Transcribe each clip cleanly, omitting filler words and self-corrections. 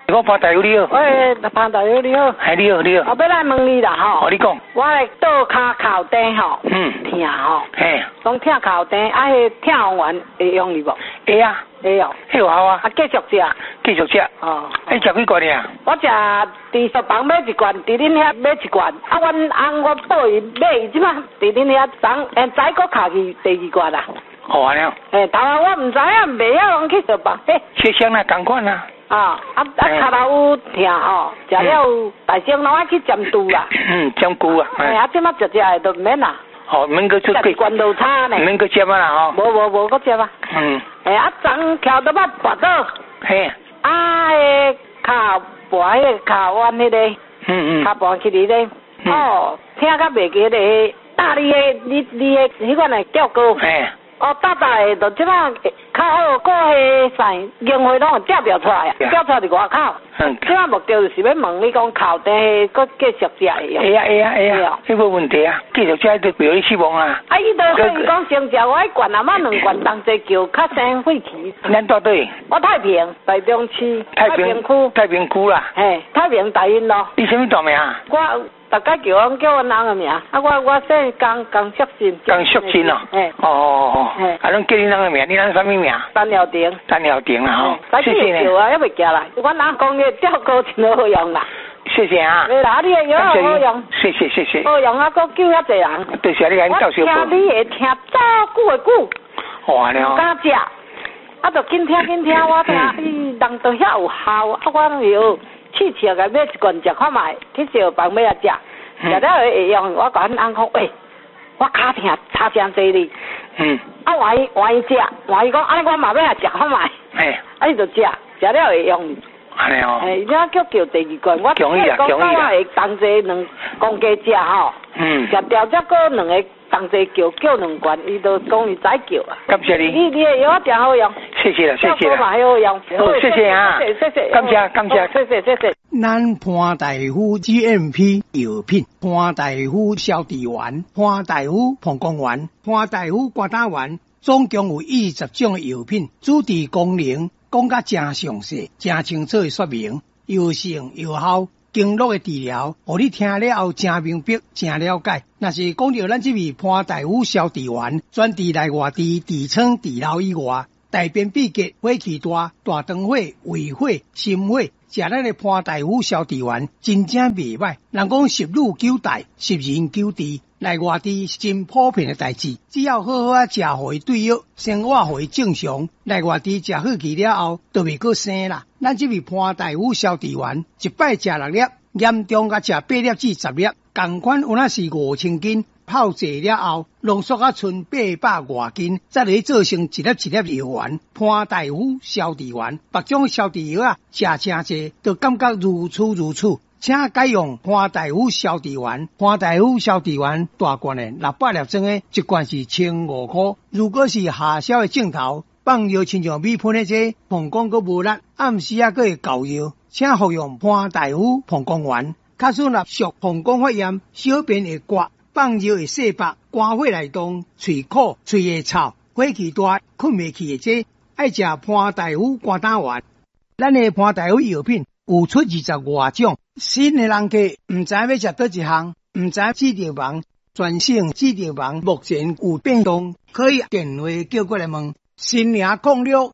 我潘大夫你好。 喂，潘大夫你好。 你好你好。 我要来问你啦吼。 你讲。 我的倒骹靠顶吼。痛吼。嘿。讲痛靠顶，迄痛风丸会用哩无？ 会啊。 会哦。 迄有效啊。 继续食。 继续食。 哦。 食几罐尔？ 我食伫厨房买一罐，伫恁遐买一罐。阮翁我报伊买，伊即摆伫恁遐早搁卡去第二罐啦。 安尼。 头啊我毋知影，袂晓拢去厨房买。 切香啦，同款啦。 骹头有痛吼，食了大声拢爱去针灸啦。 针灸啊。 即摆食的都毋免啦。 免搁出几罐落差呢。 免搁接啊啦吼。 无搁接啊。昨翘倒把跋倒。 嘿。 骹跋迄个骹弯迄个。骹跋起哩咧。听甲袂记咧，大你迄款来叫高。大的就即摆较好，过迄啥营会拢有调出来啊，调出来伫外口。即摆目标就是要问你讲靠底搁继续食会用。会啊， 迄无问题啊，继续食就袂有你失望啊。 伊都可以讲先食我迄罐阿妈2罐，同齐叫较生晦气。 咱住对？ 我太平，台中市太平区。 太平区啦。 太平大运咯。 你什么大名啊？ 我。大家叫阮翁个名，我姓江淑信。 江淑信哦。拢叫你翁个名，你翁啥物名？ 陈耀廷。 陈耀廷啦吼。 谢谢叫啊，还袂行啦。阮翁讲个吊高真好用啦。 谢谢啊。 对啦，你个药好用。 谢谢。 好用啊，佮救遐济人。 对是啊，你甲因教授。 我听你会听早久。 安尼哦。 敢食，就紧听，我听伊人都遐有效，我有。试试个买一罐食看卖，去小房买食，食了会用。我甲阮翁讲，喂，我骹痛，差诚济哩。换伊食，换伊讲，安尼我嘛要来食看卖。伊就食了会用。 安尼哦。 伊叫第二罐，我讲我会同齐2公鸡食吼。食掉则搁2个同齐叫2罐，伊就讲伊知叫啊。 感谢你。 你的药真好用。 谢谢啦。 嘛好用。 好，谢谢啊。 谢谢。 感谢。 谢谢。 咱潘大夫 GMP 药品，潘大夫消除丸，潘大夫膀胱丸，潘大夫肝胆丸，总共有20种的药品，主治功能讲甲真详细、真清楚的说明，有成有效。经络的治疗，互你听了后真明白、真了解。若是讲到咱这位潘大夫消除丸，专治内外痔、痔疮、痔瘻以外，大便秘结、火气大、大肠火、胃火、心火，食咱的潘大夫消除丸真正袂歹。人讲食女9代，食人9治，内外痔是真普遍的代志。只要好好啊食，互伊对药，生活互伊正常，内外痔食好去了后，都袂阁生啦。咱这位潘大夫消除丸，一摆食6粒，严重甲食8粒至10粒，同款有那是5000斤。泡济了后，浓缩啊剩800外斤，再来做成一粒药丸。潘大夫消除丸，别种消除药啊，食诚济，就感觉如此。请改用潘大夫消除丸。潘大夫消除丸大罐的600粒装的，一罐是1500块。如果是下销的镜头，放药亲像米喷的这，膀胱阁无力，暗时啊阁会搞药，请服用潘大夫膀胱丸。假使若属膀胱发炎，小便会刮。放尿会洗白，肝火内动，喙苦，喙会臭，火气大，困袂去的这，爱食潘大夫肝胆丸。咱的潘大夫药品有出20外种，新的人客唔知要食倒一项，唔知指定房，专省指定房目前有变动，可以电话叫过来问。新营06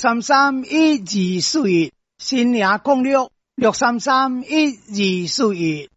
633 1241，新营06 633 1241。